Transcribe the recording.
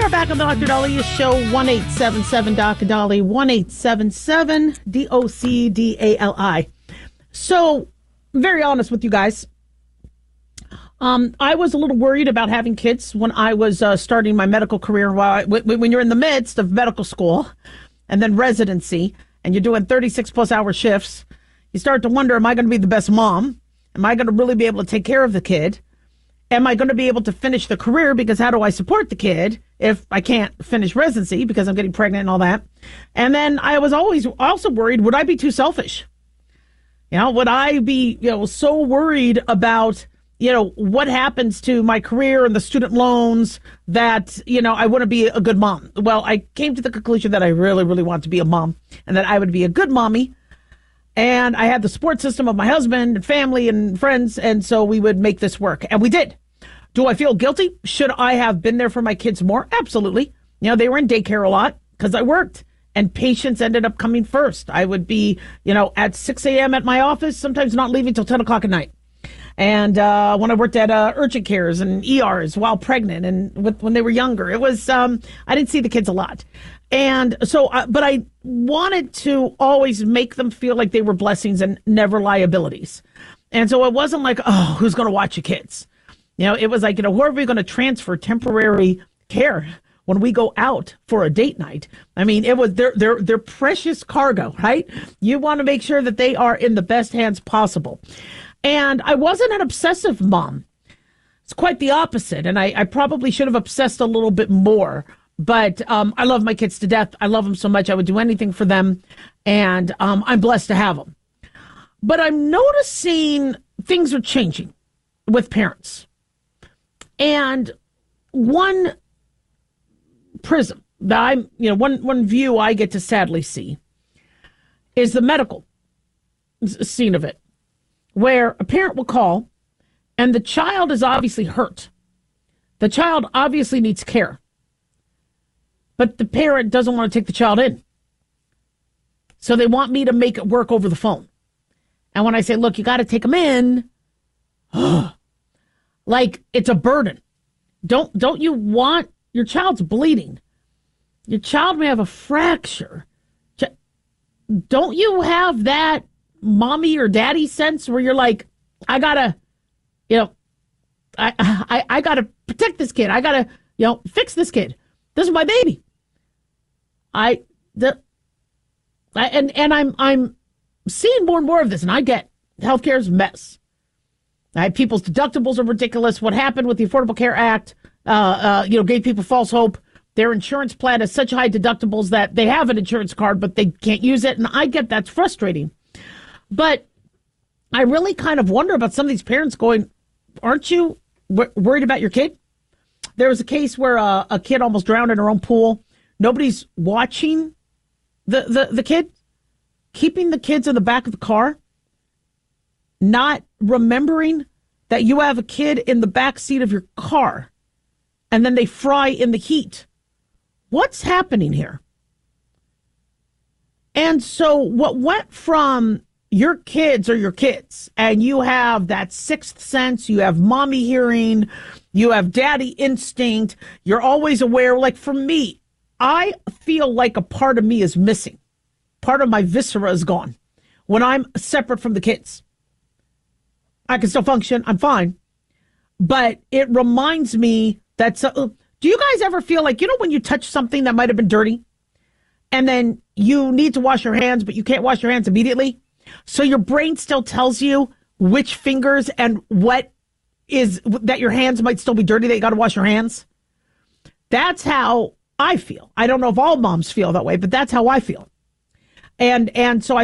are back on the Dr. Dolly Show, 1-877 Dr. Dolly, 1-877 DOCDALI. So, I'm very honest with you guys. I was a little worried about having kids when I was starting my medical career. When you're in the midst of medical school and then residency, and you're doing 36 plus hour shifts, you start to wonder, am I going to be the best mom? Am I going to really be able to take care of the kid? Am I going to be able to finish the career? Because how do I support the kid if I can't finish residency because I'm getting pregnant and all that? And then I was always also worried, would I be too selfish? Would I be, so worried about, what happens to my career and the student loans that, I wouldn't be a good mom. Well, I came to the conclusion that I really, really want to be a mom and that I would be a good mommy. And I had the support system of my husband and family and friends, and so we would make this work. And we did. Do I feel guilty? Should I have been there for my kids more? Absolutely. They were in daycare a lot because I worked, and patients ended up coming first. I would be, at 6 a.m. at my office, sometimes not leaving till 10 o'clock at night. And when I worked at urgent cares and ERs while pregnant and when they were younger, it was, I didn't see the kids a lot. And so, but I wanted to always make them feel like they were blessings and never liabilities. And so it wasn't like, oh, who's going to watch your kids? It was like, who are we going to transfer temporary care when we go out for a date night? I mean, it was their precious cargo, right? You want to make sure that they are in the best hands possible. And I wasn't an obsessive mom. It's quite the opposite. And I probably should have obsessed a little bit more. But I love my kids to death. I love them so much. I would do anything for them. And I'm blessed to have them. But I'm noticing things are changing with parents. And one prism that one view I get to sadly see is the medical scene of it, where a parent will call and the child is obviously hurt. The child obviously needs care. But the parent doesn't want to take the child in. So they want me to make it work over the phone. And when I say, look, you got to take them in, like it's a burden. Don't you want, your child's bleeding. Your child may have a fracture. Don't you have that mommy or daddy sense where you're like, I gotta, I gotta protect this kid. I gotta, fix this kid. This is my baby. I'm seeing more and more of this, and I get healthcare's a mess. People's deductibles are ridiculous. What happened with the Affordable Care Act, gave people false hope. Their insurance plan has such high deductibles that they have an insurance card, but they can't use it. And I get that's frustrating. But I really kind of wonder about some of these parents going, aren't you worried about your kid? There was a case where a kid almost drowned in her own pool. Nobody's watching the kid, keeping the kids in the back of the car, not remembering that you have a kid in the back seat of your car, and then they fry in the heat. What's happening here? And so what went from your kids are your kids, and you have that sixth sense, you have mommy hearing, you have daddy instinct, you're always aware. Like for me, I feel like a part of me is missing. Part of my viscera is gone when I'm separate from the kids. I can still function. I'm fine. But it reminds me that, do you guys ever feel like, when you touch something that might have been dirty and then you need to wash your hands, but you can't wash your hands immediately? So your brain still tells you which fingers and what is that your hands might still be dirty, that you got to wash your hands. That's how I feel. I don't know if all moms feel that way, but that's how I feel. And so I